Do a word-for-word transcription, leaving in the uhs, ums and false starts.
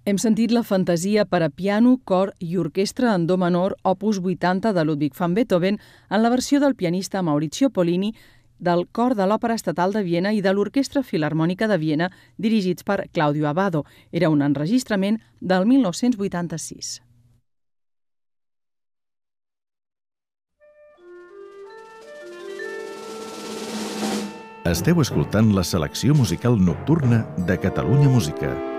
Hem sentit la fantasia per a piano, cor i orquestra en do menor, opus vuitanta de Ludwig van Beethoven, en la versió del pianista Maurizio Pollini, del cor de l'Òpera Estatal de Viena i de l'Orquestra Filharmònica de Viena, dirigits per Claudio Abbado. Era un enregistrament del mil nou-cents vuitanta-sis. Esteu escoltant la selecció musical nocturna de Catalunya Música.